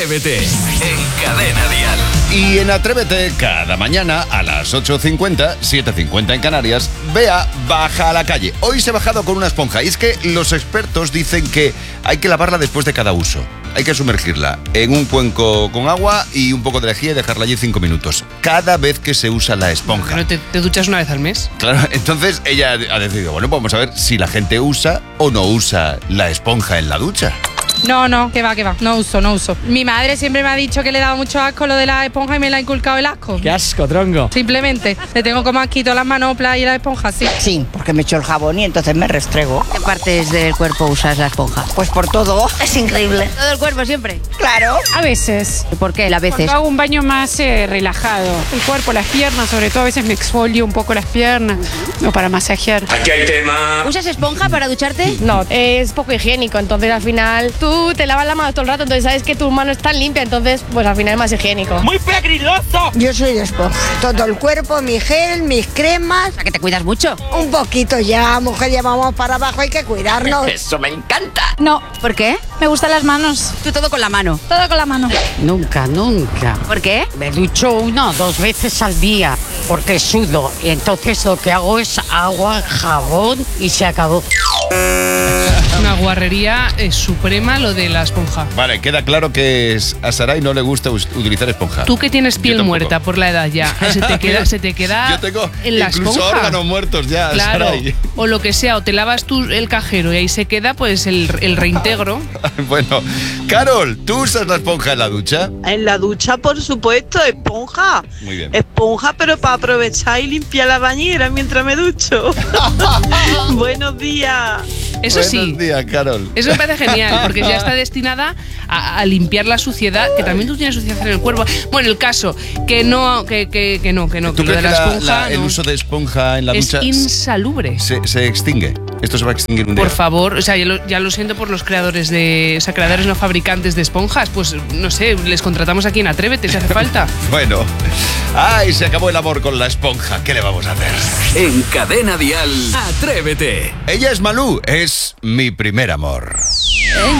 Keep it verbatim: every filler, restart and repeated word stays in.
Atrévete en Cadena Dial. Y en Atrévete, cada mañana a las ocho cincuenta, siete cincuenta en Canarias, Bea baja a la calle. Hoy se ha bajado con una esponja y es que los expertos dicen que hay que lavarla después de cada uso. Hay que sumergirla en un cuenco con agua y un poco de lejía y dejarla allí cinco minutos. Cada vez que se usa la esponja. ¿Pero te, te duchas una vez al mes? Claro, entonces ella ha decidido, bueno, pues vamos a ver si la gente usa o no usa la esponja en la ducha. No, no, que va, que va, no uso, no uso. Mi madre siempre me ha dicho que le daba mucho asco lo de la esponja y me la ha inculcado el asco. ¡Qué asco, tronco! Simplemente, le tengo como asquito las manoplas y la esponja, sí. Sí, porque me echo el jabón y entonces me restrego. ¿Qué partes del cuerpo usas la esponja? Pues por todo, es increíble. ¿Todo el cuerpo siempre? Claro. A veces. ¿Por qué? A veces. Cuando hago un baño más eh, relajado. El cuerpo, las piernas, sobre todo a veces me exfolio un poco las piernas. O para masajear. Aquí hay tema. ¿Usas esponja para ducharte? No, es poco higiénico, entonces al final tú te lavas la mano todo el rato, entonces sabes que tu mano está limpia, entonces pues al final es más higiénico. ¡Muy pegriloso! Yo soy de esponja. Todo el cuerpo, mi gel, mis cremas. ¿A que te cuidas mucho? Un poquito ya, mujer, ya vamos para abajo, hay que cuidarnos. ¡Eso me encanta! No, ¿Por qué? me gustan las manos, Tú todo con la mano. todo con la mano. Nunca, nunca. ¿Por qué? Me ducho una o dos veces al día porque sudo. Y entonces lo que hago es agua, jabón y se acabó. Una guarrería eh, suprema lo de la esponja. Vale, queda claro que es- a Saray no le gusta us- utilizar esponja. Tú que tienes Yo piel tampoco. muerta por la edad ya, se te queda, se te queda Yo tengo en la incluso esponja. órganos muertos ya, Claro, Saray. o lo que sea, o te lavas tú el cajero y ahí se queda pues el, el reintegro. Bueno, Carol, ¿tú usas la esponja en la ducha? En la ducha, por supuesto, esponja. Muy bien. Esponja, pero para aprovechar y limpiar la bañera mientras me ducho. Buenos días. Eso sí. Buenos días, Carol. Eso me parece genial, porque ya está destinada a, a limpiar la suciedad, que también tú tienes suciedad en el cuerpo. Bueno, el caso, que no, que, que, que no, que no, ¿Tú que lo crees de que la la- esponja la- el no. uso de esponja en la es ducha insalubre. se, se extingue? Esto se va a extinguir un día. Por favor, o sea, ya lo, ya lo siento por los creadores de, o sea, creadores no fabricantes de esponjas, pues no sé, les contratamos aquí en Atrévete si hace falta. Bueno, ay, se acabó el amor con la esponja. ¿Qué le vamos a hacer? En Cadena Dial, Atrévete. Ella es Malú, es mi primer amor. En